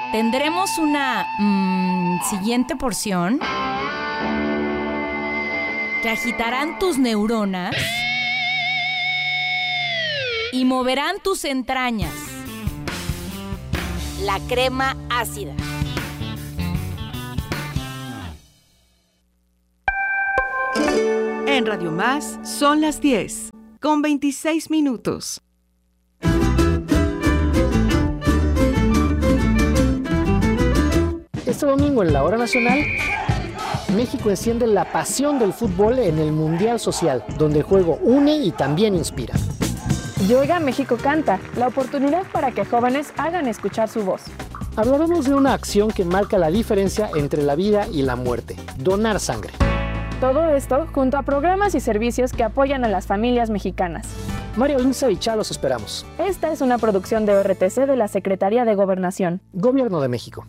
Tendremos una siguiente porción que agitarán tus neuronas y moverán tus entrañas. La crema ácida. En Radio Más son las 10, con 26 minutos. Este domingo en la Hora Nacional, México enciende la pasión del fútbol en el Mundial Social, donde el juego une y también inspira. Y Oiga México Canta, la oportunidad para que jóvenes hagan escuchar su voz. Hablaremos de una acción que marca la diferencia entre la vida y la muerte: donar sangre. Todo esto junto a programas y servicios que apoyan a las familias mexicanas. Mario Lince y Chá los esperamos. Esta es una producción de ORTC de la Secretaría de Gobernación. Gobierno de México.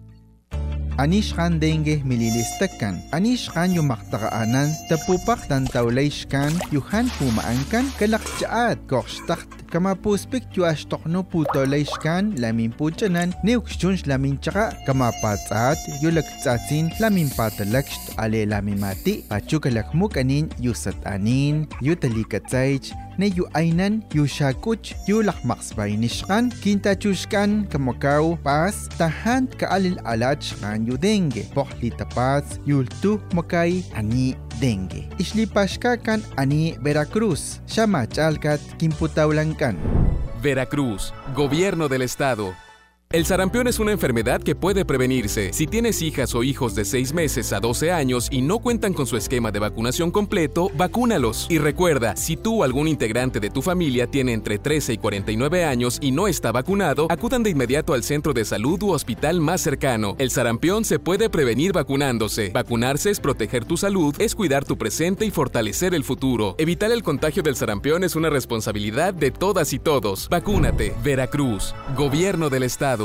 Anishkan dengue mililistakan. Anishkan yumaktaqaanan tapupak tantawlayshkan yuhan pumaankan kalakchaat koxtakt kamapuspik yuashtoqno putolayshkan lamin puchanan neukshunsh lamin chaka kamapatsaat yulaktsatsin lamin patalakst ale lamimati pachukalakmuk anin yusatanin yutalikatsaych ne yu ainan yu shakuch yu lakmaksbaynishkan kintachushkan kamakaw pas tahan kaalil alachkan yu dengue pohli tapats yultu makay ani dengue islipashkakan ani Veracruz shamachalkat kimputawlankan. Veracruz, Gobierno del Estado. El sarampión es una enfermedad que puede prevenirse. Si tienes hijas o hijos de 6 meses a 12 años y no cuentan con su esquema de vacunación completo, vacúnalos. Y recuerda, si tú o algún integrante de tu familia tiene entre 13 y 49 años y no está vacunado, acudan de inmediato al centro de salud u hospital más cercano. El sarampión se puede prevenir vacunándose. Vacunarse es proteger tu salud, es cuidar tu presente y fortalecer el futuro. Evitar el contagio del sarampión es una responsabilidad de todas y todos. Vacúnate. Veracruz, Gobierno del Estado.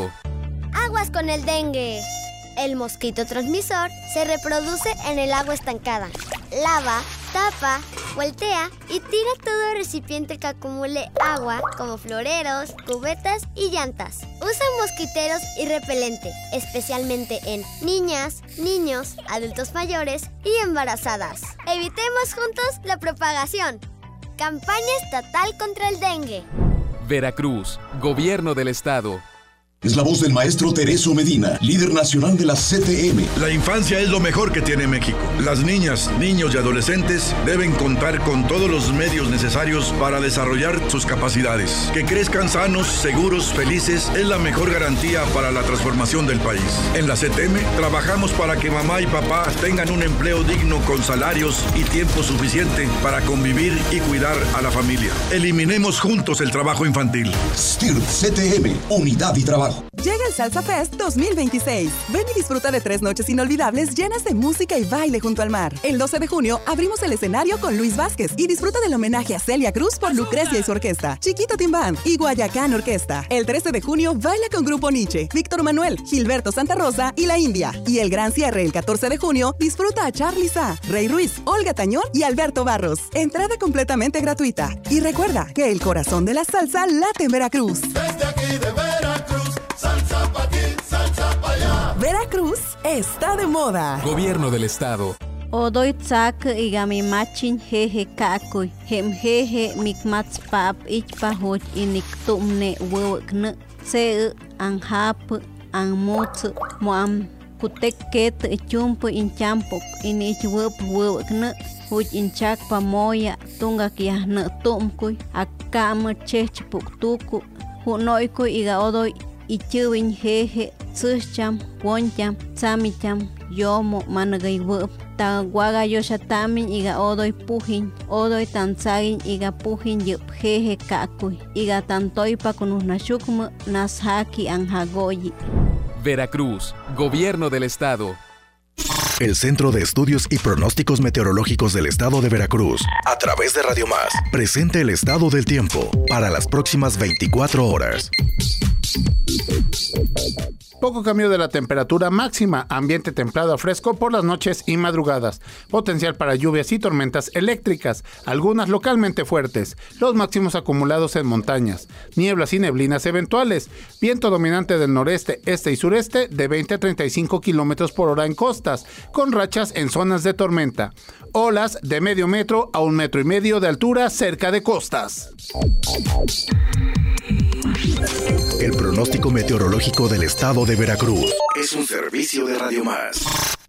Aguas con el dengue. El mosquito transmisor se reproduce en el agua estancada. Lava, tapa, voltea y tira todo recipiente que acumule agua, como floreros, cubetas y llantas. Usa mosquiteros y repelente, especialmente en niñas, niños, adultos mayores y embarazadas. Evitemos juntos la propagación. Campaña estatal contra el dengue. Veracruz, Gobierno del Estado. Es la voz del maestro Tereso Medina, líder nacional de la CTM. La infancia es lo mejor que tiene México. Las niñas, niños y adolescentes deben contar con todos los medios necesarios para desarrollar sus capacidades. Que crezcan sanos, seguros, felices es la mejor garantía para la transformación del país. En la CTM trabajamos para que mamá y papá tengan un empleo digno con salarios y tiempo suficiente para convivir y cuidar a la familia. Eliminemos juntos el trabajo infantil. STIRT CTM, unidad y trabajo. Llega el Salsa Fest 2026. Ven y disfruta de 3 noches inolvidables llenas de música y baile junto al mar. El 12 de junio abrimos el escenario con Luis Vázquez y disfruta del homenaje a Celia Cruz por Lucrecia y su orquesta, Chiquito Team Band y Guayacán Orquesta. El 13 de junio baila con Grupo Nietzsche, Víctor Manuel, Gilberto Santa Rosa y La India. Y el gran cierre el 14 de junio disfruta a Charly Sa, Rey Ruiz, Olga Tañón y Alberto Barros. Entrada completamente gratuita. Y recuerda que el corazón de la salsa late en Veracruz. Desde aquí de Veracruz, salsa pa' aquí, salsa pa' allá. Veracruz está de moda. Gobierno del Estado. Odoy tsak igami machin jeje kakoy hem jeje mikmats pap ichpa hoj inik tumne wewkne se anhap anmut moam kutek ket chumpo inchampok inich wewkne hoj inchak pamoya tunga kiahne tumkoy akam chechpuk tuku hunoykoy iga odoy ichuwin jeje tsucham woncham tsamicham yomo managay wep ta waga yoshatamin iga odoy puhin odoy tansagin iga puhin yup jeje kakuy iga tantoy pa kunusnashukmu nashaki anhagoyi. Veracruz, Gobierno del Estado. El Centro de Estudios y Pronósticos Meteorológicos del Estado de Veracruz, a través de Radio Más, presenta el estado del tiempo para las próximas 24 horas. Poco cambio de la temperatura máxima, ambiente templado a fresco por las noches y madrugadas. Potencial para lluvias y tormentas eléctricas, algunas localmente fuertes. Los máximos acumulados en montañas. Nieblas y neblinas eventuales. Viento dominante del noreste, este y sureste de 20 a 35 kilómetros por hora en costas, con rachas en zonas de tormenta. Olas de medio metro a 1,5 metros de altura cerca de costas. El pronóstico meteorológico del estado de Veracruz es un servicio de Radio Más.